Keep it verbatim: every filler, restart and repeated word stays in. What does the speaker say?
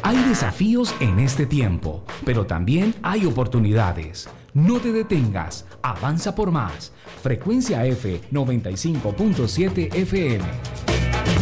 Hay desafíos en este tiempo, pero también hay oportunidades. No te detengas, avanza por más. Frecuencia F noventa y cinco punto siete F M.